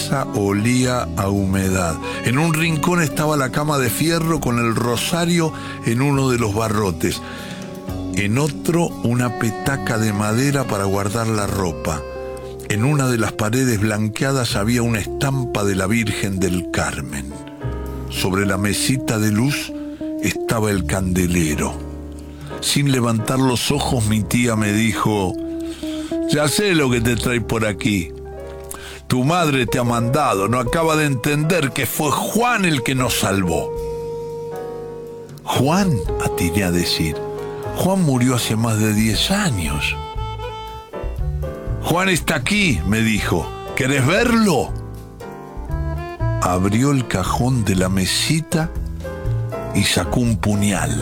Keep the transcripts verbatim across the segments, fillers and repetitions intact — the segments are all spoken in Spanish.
casa olía a humedad. En un rincón estaba la cama de fierro con el rosario en uno de los barrotes. En otro, una petaca de madera para guardar la ropa. En una de las paredes blanqueadas había una estampa de la Virgen del Carmen. Sobre la mesita de luz estaba el candelero. Sin levantar los ojos, mi tía me dijo: ya sé lo que te trae por aquí. Tu madre te ha mandado, no acaba de entender que fue Juan el que nos salvó. Juan, atiné a decir. Juan murió hace más de diez años. Juan está aquí, me dijo. ¿Querés verlo? Abrió el cajón de la mesita y sacó un puñal.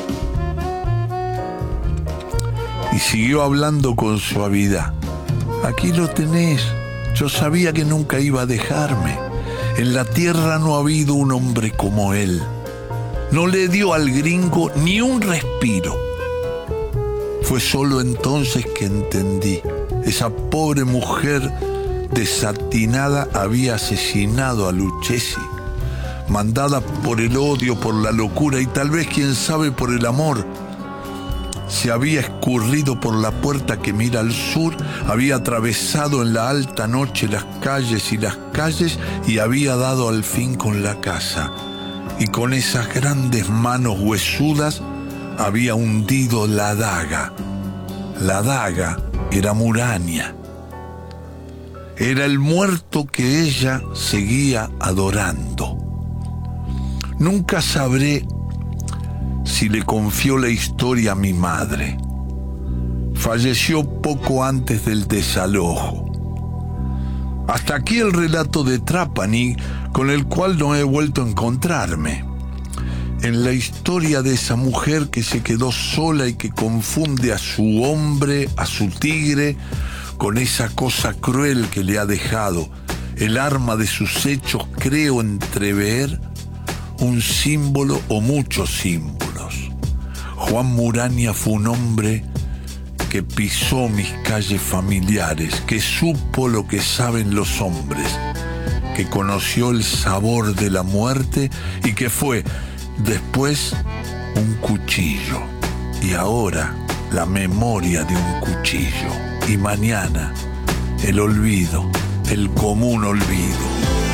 Y siguió hablando con suavidad. Aquí lo tenés. Yo sabía que nunca iba a dejarme. En la tierra no ha habido un hombre como él. No le dio al gringo ni un respiro. Fue solo entonces que entendí. Esa pobre mujer desatinada había asesinado a Lucchesi, mandada por el odio, por la locura y tal vez, quién sabe, por el amor. Se había escurrido por la puerta que mira al sur, había atravesado en la alta noche las calles y las calles y había dado al fin con la casa. Y con esas grandes manos huesudas había hundido la daga. La daga era Murania. Era el muerto que ella seguía adorando. Nunca sabré si le confió la historia a mi madre. Falleció poco antes del desalojo. Hasta aquí el relato de Trapani, con el cual no he vuelto a encontrarme. En la historia de esa mujer que se quedó sola y que confunde a su hombre, a su tigre, con esa cosa cruel que le ha dejado, el arma de sus hechos, creo entrever un símbolo o muchos símbolos. Juan Murania fue un hombre que pisó mis calles familiares, que supo lo que saben los hombres, que conoció el sabor de la muerte y que fue después un cuchillo, y ahora la memoria de un cuchillo, y mañana el olvido, el común olvido.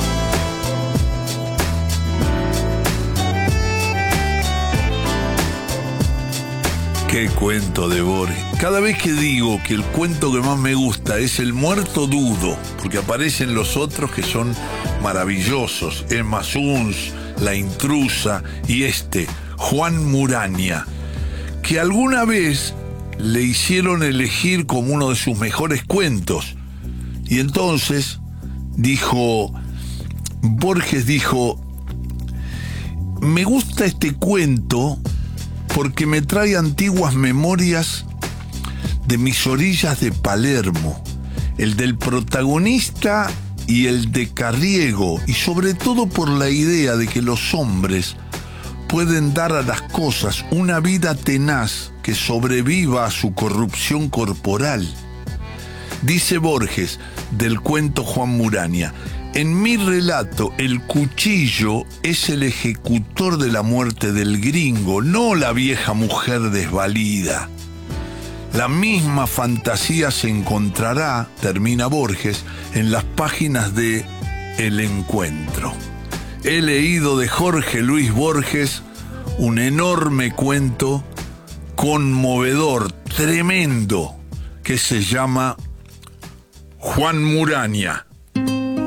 Qué cuento de Borges. Cada vez que digo que el cuento que más me gusta es El muerto, dudo, porque aparecen los otros que son maravillosos, Emma Suns, La intrusa y este, Juan Murania, que alguna vez le hicieron elegir como uno de sus mejores cuentos. Y entonces dijo, Borges dijo, me gusta este cuento porque me trae antiguas memorias de mis orillas de Palermo, el del protagonista y el de Carriego, y sobre todo por la idea de que los hombres pueden dar a las cosas una vida tenaz que sobreviva a su corrupción corporal. Dice Borges del cuento Juan Murania, en mi relato el cuchillo es el ejecutor de la muerte del gringo, no la vieja mujer desvalida. La misma fantasía se encontrará, termina Borges, en las páginas de El Encuentro. He leído de Jorge Luis Borges un enorme cuento conmovedor, tremendo, que se llama Juan Murania.